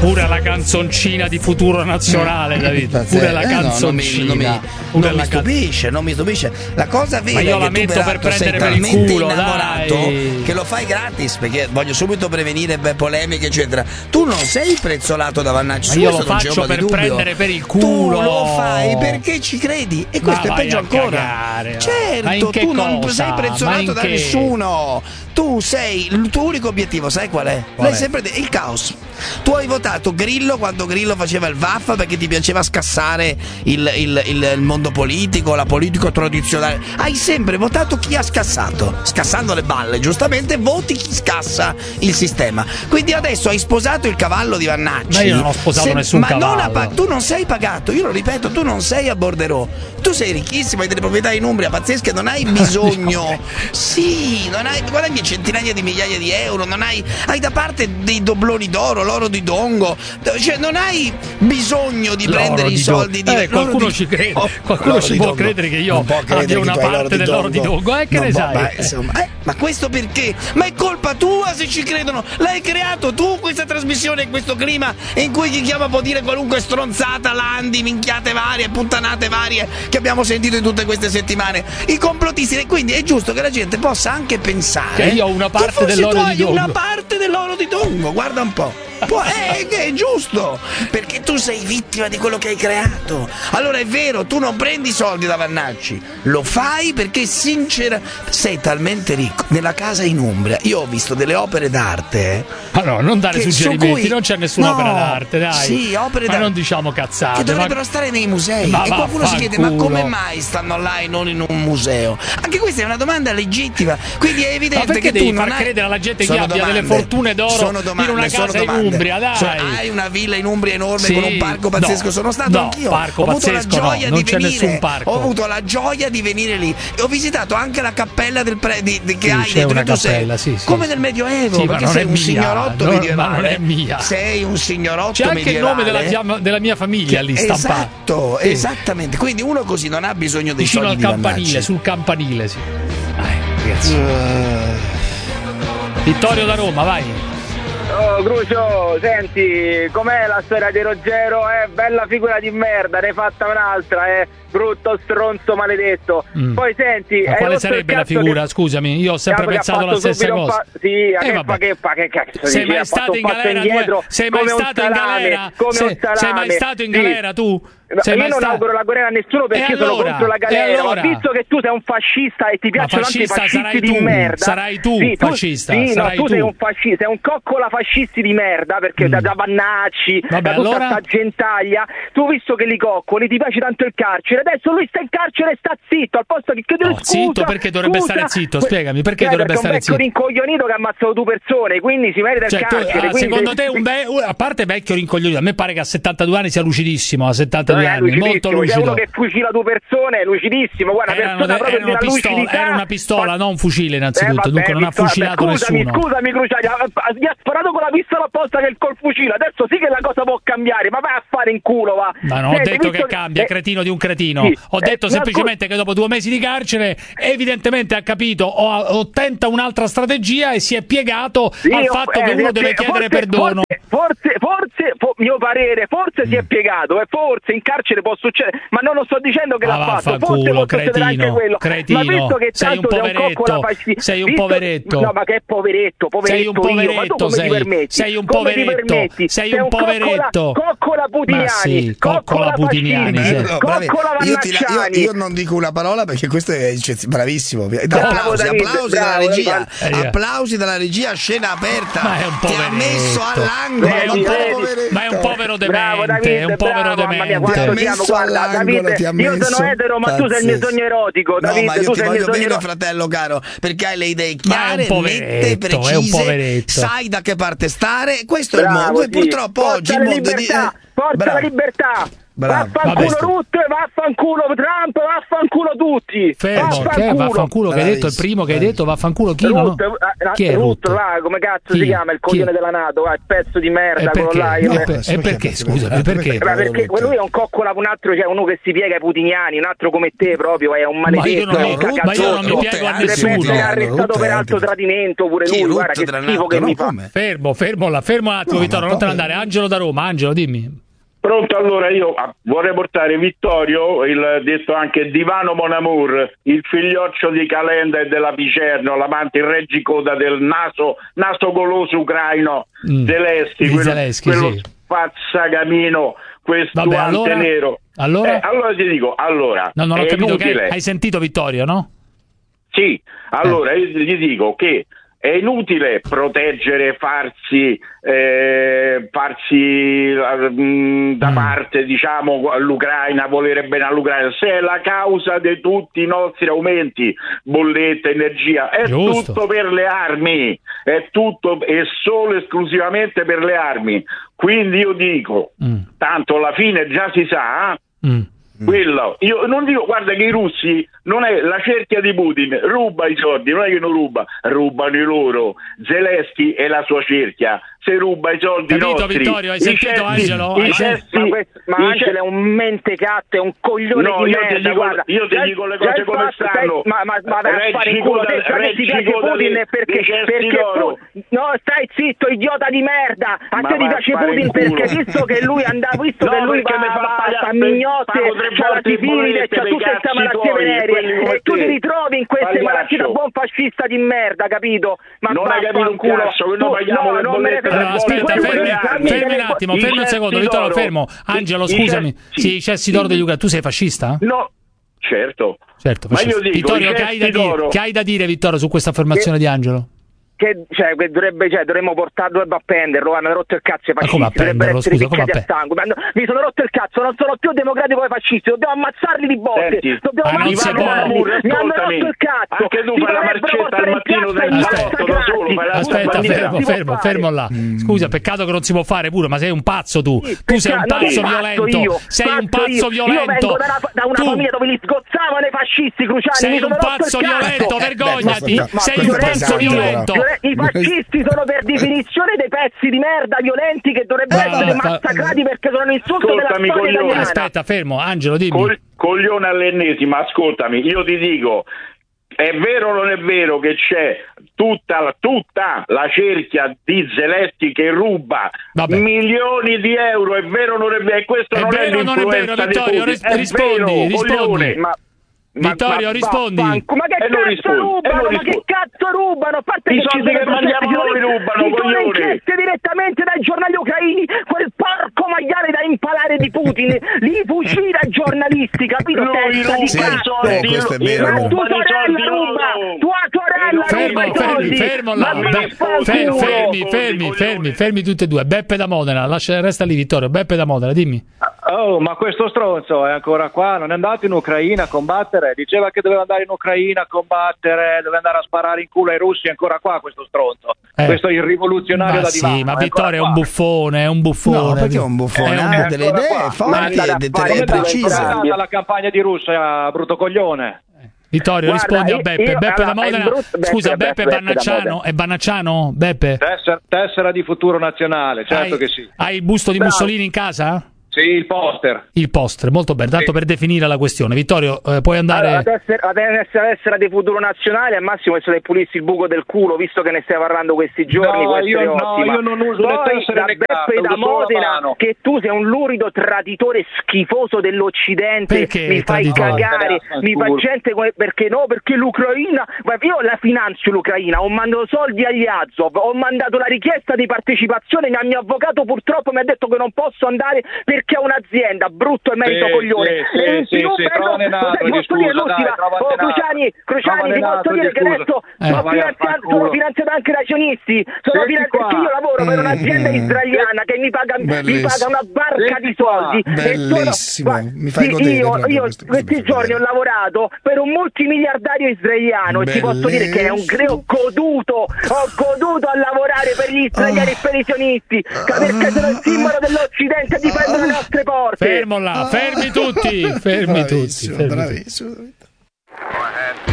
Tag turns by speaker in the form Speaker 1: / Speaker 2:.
Speaker 1: Pure la canzoncina di Futuro Nazionale, David. Pure la canzoncina.
Speaker 2: Non mi stupisce. La cosa vera
Speaker 1: ma io
Speaker 2: è
Speaker 1: la
Speaker 2: che
Speaker 1: metto
Speaker 2: tu
Speaker 1: per
Speaker 2: peraltro sei
Speaker 1: prendere per il
Speaker 2: talmente
Speaker 1: culo,
Speaker 2: innamorato
Speaker 1: dai.
Speaker 2: che lo fai gratis, perché voglio subito prevenire polemiche eccetera. Tu non sei prezzolato da Vannacci,
Speaker 1: ma io lo faccio per prendere per il culo.
Speaker 2: Tu lo fai perché ci credi, e questo è peggio ancora.
Speaker 1: Cagare,
Speaker 2: certo, tu non sei prezzolato da nessuno. Tu sei, il tuo unico obiettivo sai qual è? L'hai sempre detto, il caos. Tu hai votato Grillo quando Grillo faceva il Vaffa perché ti piaceva scassare il mondo politico, la politica tradizionale. Hai sempre votato chi ha scassato, scassando le balle, giustamente voti chi scassa il sistema. Quindi adesso hai sposato il cavallo di Vannacci.
Speaker 1: Ma io non ho sposato nessun cavallo.
Speaker 2: Tu non sei pagato, io lo ripeto, tu non sei a Bordeaux. Tu sei ricchissimo, hai delle proprietà in Umbria pazzesche, non hai bisogno. Sì, non hai, guadagni centinaia di migliaia di euro, non hai da parte dei dobloni d'oro, l'oro di Dongo, cioè non hai bisogno di prendere i soldi di
Speaker 1: qualcuno ci crede, qualcuno ci può credere che io abbia una parte dell'oro di Dongo, che ne sai?
Speaker 2: Ma questo perché? Ma è colpa tua se ci credono, l'hai creato tu questa trasmissione, questo clima in cui chi chiama può dire qualunque stronzata, landi, minchiate varie, puttanate varie che abbiamo sentito in tutte queste settimane, i complottisti, e quindi è giusto che la gente possa anche pensare
Speaker 1: che io ho una parte dell'oro di Dongo.
Speaker 2: Una parte dell'oro di Dongo, guarda un po'. È giusto, perché tu sei vittima di quello che hai creato. Allora è vero, tu non prendi soldi da Vannacci, lo fai perché sei talmente ricco. Nella casa in Umbria io ho visto delle opere d'arte.
Speaker 1: Allora, non dare suggerimenti, non c'è nessuna opera d'arte, dai.
Speaker 2: Sì, opere d'arte.
Speaker 1: Ma non diciamo cazzate.
Speaker 2: Che dovrebbero stare nei musei. E qualcuno si chiede, ma come mai stanno là e non in un museo? Anche questa è una domanda legittima. Quindi è evidente che
Speaker 1: devi
Speaker 2: tu
Speaker 1: far credere alla gente che abbia delle fortune d'oro in una casa in Umbria, dai.
Speaker 2: Hai una villa in Umbria enorme con un parco pazzesco. Sono stato anch'io.
Speaker 1: Parco pazzesco, non c'è nessun parco.
Speaker 2: Ho avuto la gioia di venire lì e ho visitato anche la cappella che hai
Speaker 1: c'è una
Speaker 2: dentro.
Speaker 1: Cappella,
Speaker 2: come nel Medioevo, perché sei un signorotto medievale.
Speaker 1: Ma non è mia.
Speaker 2: Sei un signorotto
Speaker 1: medievale. C'è anche
Speaker 2: medievale.
Speaker 1: il nome della mia famiglia lì stampato.
Speaker 2: Esattamente. Quindi uno così non ha bisogno dei soldi di Vannacci.
Speaker 1: Sul campanile, sì. Ragazzi. Vittorio da Roma, vai.
Speaker 3: Oh Crucio, senti, com'è la storia di Ruggero? Bella figura di merda, ne hai fatta un'altra, brutto stronzo maledetto. Poi senti,
Speaker 1: ma quale sarebbe la figura? Scusami, io ho sempre pensato la stessa cosa.
Speaker 3: Sì, che cazzo
Speaker 1: sei mai stato in galera? Sei mai stato in galera? Sei mai stato in galera tu?
Speaker 3: Io non auguro la guerra a nessuno perché io sono contro la galera, ma visto che tu sei un fascista e ti piacciono anche i fascisti di merda,
Speaker 1: sarai tu fascista.
Speaker 3: Tu sei un fascista, sei un coccola fascisti di merda, perché da Vannacci, da tutta sta gentaglia, tu visto che li coccoli, ti piace tanto il carcere, adesso lui sta in carcere e sta zitto, al posto che chiedere scusa.
Speaker 1: Zitto perché dovrebbe stare zitto? Spiegami, perché dovrebbe stare zitto?
Speaker 3: È un vecchio rincoglionito che ha ammazzato 2 persone, quindi si merita il carcere.
Speaker 1: Secondo te a parte vecchio rincoglionito, a me pare che a 72 anni sia lucidissimo, a 72 anni, molto lucido.
Speaker 3: C'è uno che fucila 2 persone, lucidissimo, guarda,
Speaker 1: era una pistola, non un fucile innanzitutto, dunque non ha fucilato nessuno.
Speaker 3: Scusami Cruciani, gli ha sparato con la pistola apposta che col fucile, adesso sì che la cosa può cambiare, ma vai a fare in culo, va.
Speaker 1: Ma non ho detto che cambia, cretino di un cretino, ho detto semplicemente che dopo 2 mesi di carcere evidentemente ha capito o tenta un'altra strategia e si è piegato al fatto che uno deve chiedere perdono.
Speaker 3: Forse, mio parere, forse si è piegato, e forse in carcere può succedere, ma non lo sto dicendo che l'ha fatto, forse può succedere anche quello.
Speaker 1: Cretino,
Speaker 3: ma visto che
Speaker 1: sei un poveretto, sei un poveretto.
Speaker 3: No, ma che poveretto,
Speaker 1: sei un poveretto, sei un poveretto, sei un poveretto.
Speaker 3: Coccola Putiniani,
Speaker 1: coccola Putiniani.
Speaker 3: Coccola Vannacciani.
Speaker 2: Io non dico una parola perché questo è bravissimo. Applausi dalla regia. Applausi dalla regia, scena aperta.
Speaker 1: Ma è un
Speaker 2: ti ha messo all'angolo.
Speaker 1: Ma è un povero demente, è un povero demente.
Speaker 3: Ti ha messo all'angolo, io sono etero, ma tu sei il mio sogno erotico, Davide.
Speaker 2: Ma io ti voglio bene, fratello caro, perché hai le idee chiare, nette, precise, sai da che parte stare. Questo è il mondo, e purtroppo oggi il mondo
Speaker 3: Forza la libertà. Vaffanculo Rutte, vaffanculo Trump, vaffanculo tutti.
Speaker 1: Vaffanculo che hai detto il primo che hai detto, vaffanculo chi? Chi è
Speaker 3: Rutte? Come cazzo si chiama il coglione della NATO? Il pezzo di merda quello là.
Speaker 1: E perché? Scusami, perché?
Speaker 3: Perché lui è un coccola, un altro, cioè uno che si piega ai putiniani, un altro come te proprio, è un maledetto.
Speaker 1: Ma io non mi piego a nessuno.
Speaker 3: Deve essere arrestato per alto tradimento pure lui, guarda che schifo che mi fa.
Speaker 1: Fermo un attimo, Vittorio, non te ne andare. Angelo da Roma, Angelo, dimmi.
Speaker 4: Pronto, allora io vorrei portare Vittorio, il detto anche Divano Mon Amour, il figlioccio di Calenda e della Picerno, l'amante in reggicoda del naso goloso ucraino, Zelensky, quello spazzacamino, questo nero.
Speaker 1: Allora
Speaker 4: ti dico,
Speaker 1: no, non ho capito che hai sentito Vittorio, no?
Speaker 4: Sì, allora io gli dico che è inutile proteggere, farsi da parte, diciamo, all'Ucraina, volere bene all'Ucraina, se è la causa di tutti i nostri aumenti, bolletta, energia, è
Speaker 1: giusto.
Speaker 4: Tutto per le armi, è tutto e solo esclusivamente per le armi. Quindi io dico, tanto alla fine già si sa, quello, io non dico, guarda che i russi, non è la cerchia di Putin, ruba i soldi, non è che non rubano i loro. Zelensky è la sua cerchia, se ruba i soldi nostri.
Speaker 1: Vittorio, hai sentito Angelo?
Speaker 3: Ma Angelo è un mentecatto, è un coglione di merda.
Speaker 4: Io ti dico le cose come stanno.
Speaker 3: Ma vai a fare in culo, te ti piace Putin perché no, stai zitto, idiota di merda. A te ti piace Putin perché visto che lui va a mignotte, c'ha la tifide, c'ha tutte queste malattie veneree e tu ti ritrovi in queste malattie da buon fascista di merda, capito? Ma
Speaker 4: non hai capito un cazzo che noi paghiamo le bollette.
Speaker 1: Aspetta, fermi un attimo, fermi un secondo, Vittorio, fermo. Angelo, scusami, sì, i cessi d'oro degli Ucraini, tu sei fascista?
Speaker 4: No, certo.
Speaker 1: Ma io dico, Vittorio, che hai da dire, Vittorio, su questa affermazione di Angelo?
Speaker 3: Dovremmo dovrebbe appenderlo, hanno rotto il cazzo ai fascisti,
Speaker 1: come appenderlo, scusa, come
Speaker 3: a sangue. Mi sono rotto il cazzo, non sono più democratico ai fascisti, dobbiamo ammazzarli di botte, dobbiamo ammazzarli, mi hanno rotto il cazzo.
Speaker 4: Anche tu fai la marcetta al mattino del salotto da solo,
Speaker 1: aspetta, fermo là. Scusa, peccato che non si può fare pure, ma sei un pazzo tu. Tu sei un pazzo violento. Sei un pazzo violento.
Speaker 3: Io vengo da una famiglia dove li sgozzavano i fascisti, Cruciani.
Speaker 1: Sei un pazzo violento, vergognati. Sei un pazzo violento.
Speaker 3: I fascisti sono per definizione dei pezzi di merda violenti che dovrebbero essere massacrati perché sono un insulto della storia italiana.
Speaker 1: Aspetta, fermo, Angelo, dimmi.
Speaker 4: Coglione all'ennesima, ascoltami, io ti dico, è vero o non è vero che c'è tutta la cerchia di Zelensky che ruba milioni di euro, è vero o non è vero? E questo non è l'influenza di Putin.
Speaker 1: Rispondi. Vittorio, rispondi.
Speaker 3: Ma che cazzo rubano? Ma che cazzo rubano? A parte
Speaker 4: i soldi che mangiamo noi rubano, coglione.
Speaker 3: Richieste direttamente dai giornali ucraini, quel porco maiale da impalare di Putin, li fucila giornalisti, capito? Testa di cazzo.
Speaker 2: Questo è vero.
Speaker 3: Ma tua sorella ruba, tua sorella ruba i soldi.
Speaker 1: Fermo là. Fermi tutti e due. Beppe da Modena, resta lì Vittorio. Beppe da Modena, dimmi.
Speaker 5: Oh, ma questo stronzo è ancora qua, non è andato in Ucraina a combattere, diceva che doveva andare in Ucraina a combattere, doveva andare a sparare in culo ai russi, è ancora qua questo stronzo. Questo è il rivoluzionario da divano.
Speaker 1: Sì, ma Vittorio è un buffone,
Speaker 2: No, perché è un buffone? Ha delle idee forti e precise.
Speaker 5: La campagna di Russia, brutto coglione.
Speaker 1: Vittorio, rispondi a Beppe. Beppe da Modena. Scusa, Beppe è Bannacciano? Beppe?
Speaker 5: Tessera di futuro nazionale, certo che sì.
Speaker 1: Hai il busto di Mussolini in casa?
Speaker 5: Sì, il poster.
Speaker 1: Il poster, molto bene, tanto per definire la questione. Vittorio, puoi andare...
Speaker 3: La tessera di futuro nazionale, al massimo è stato pulissi il buco del culo, visto che ne stai parlando questi giorni. Io
Speaker 5: non uso le tessere né
Speaker 3: Beppe da Modena, che tu sei un lurido traditore schifoso dell'Occidente.
Speaker 1: Perché
Speaker 3: mi fai cagare, mi fa gente perché l'Ucraina, io la finanzio l'Ucraina, ho mandato soldi agli Azov, ho mandato la richiesta di partecipazione, ma il mio avvocato purtroppo mi ha detto che non posso andare perché è un'azienda, brutto e merito coglione. Cruciani, ti posso dire che adesso sono finanziato anche dai sionisti, perché io lavoro per un'azienda israeliana che mi paga una barca di soldi.
Speaker 2: Bellissimo, mi fai godere.
Speaker 3: Io questi giorni ho lavorato per un multimiliardario israeliano e ti posso dire che ho goduto a lavorare per gli israeliani e per i sionisti, perché sono il simbolo dell'Occidente e difendono nostre porte.
Speaker 1: Fermo là, fermi tutti, fermi tutti.
Speaker 2: Bravissimo.